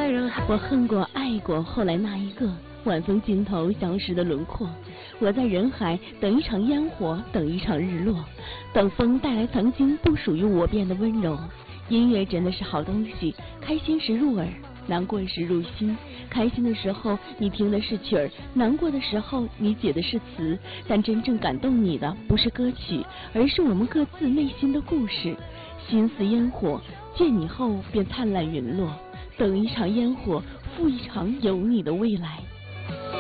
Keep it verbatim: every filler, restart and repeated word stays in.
人海。 我恨过爱过后来那一个，晚风尽头消失的轮廓。我在人海等一场烟火，等一场日落，等风带来曾经不属于我变的温柔。音乐真的是好东西，开心时入耳，难过时入心。开心的时候你听的是曲儿，难过的时候你解的是词，但真正感动你的不是歌曲，而是我们各自内心的故事。心似烟火，见你后便灿烂陨落，等一场烟火，赴一场有你的未来。